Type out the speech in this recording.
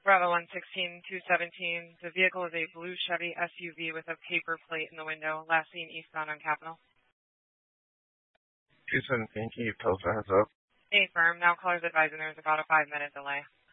Bravo 116-217. The vehicle is a blue Chevy SUV with a paper plate in the window. Last seen eastbound on Capitol. 217, can you post a heads up? A firm. Now callers advising there's about a 5-minute delay.